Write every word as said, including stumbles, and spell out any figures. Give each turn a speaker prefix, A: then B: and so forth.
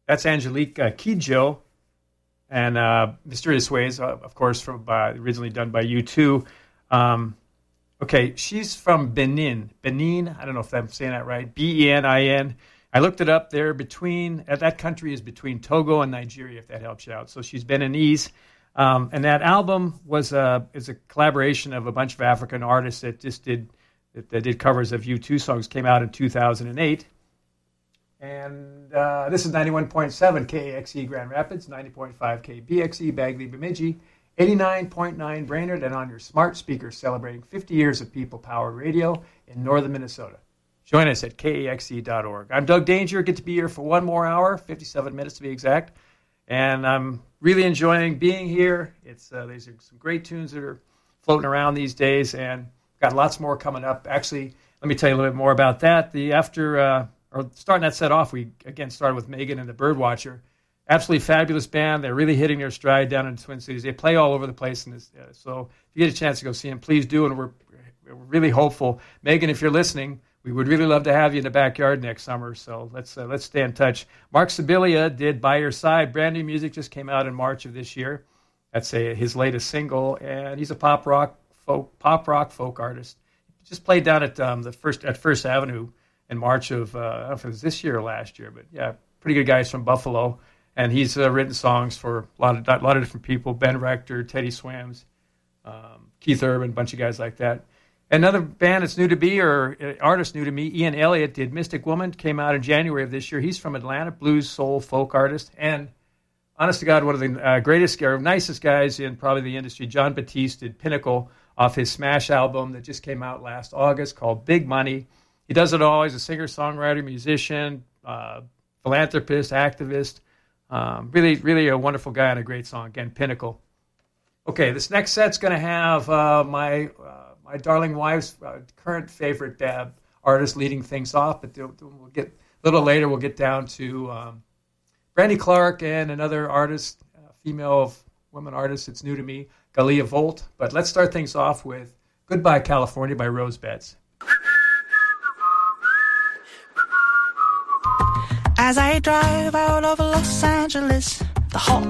A: That's Angelique uh, Kidjo. And uh, Mysterious Ways, uh, of course, from uh, originally done by U two. Um, okay, she's from Benin. Benin, I don't know if I'm saying that right. B E N I N. I looked it up. They're between, uh, that country is between Togo and Nigeria, if that helps you out. So she's Beninese. Um, and that album was a, is a collaboration of a bunch of African artists that just did, that, that did covers of U two songs. Came out in two thousand eight. And uh, this is ninety-one point seven K A X E Grand Rapids, ninety point five K B X E Bagley Bemidji, eighty-nine point nine Brainerd, and on your smart speakers celebrating fifty years of people-powered radio in northern Minnesota. Join us at K A X E dot org. I'm Doug Danger. Get to be here for one more hour, fifty-seven minutes to be exact. And I'm really enjoying being here. It's uh, There's some great tunes that are floating around these days, and got lots more coming up. Actually, let me tell you a little bit more about that. The after... Uh, Or starting that set off, we again started with Megan and the Birdwatcher. Absolutely fabulous band. They're really hitting their stride down in the Twin Cities. They play all over the place. In this, uh, so if you get a chance to go see them, please do. And we're, we're really hopeful. Megan, if you're listening, we would really love to have you in the backyard next summer. So let's uh, let's stay in touch. Mark Sibilia did By Your Side. Brand new music just came out in March of this year. That's a, his latest single, and he's a pop rock folk pop rock folk artist. He just played down at um, the first at First Avenue in March of, uh, I don't know if it was this year or last year, but yeah, pretty good guys from Buffalo. And he's uh, written songs for a lot of a lot of different people, Ben Rector, Teddy Swims, um, Keith Urban, a bunch of guys like that. Another band that's new to me, or uh, artist new to me, Ian Elliott did Mystic Woman, came out in January of this year. He's from Atlanta, blues, soul, folk artist. And honest to God, one of the uh, greatest, or nicest guys in probably the industry, John Batiste, did Pinnacle off his Smash album that just came out last August called Big Money. He does it all. He's a singer, songwriter, musician, uh, philanthropist, activist. Um, really, really a wonderful guy and a great song. Again, Pinnacle. Okay, this next set's going to have uh, my uh, my darling wife's uh, current favorite uh, artist leading things off. But we'll get a little later. We'll get down to um, Brandy Clark and another artist, uh, female woman artist. It's new to me, Galia Volt. But let's start things off with "Goodbye California" by Rose Betts.
B: As I drive out of Los Angeles, the hot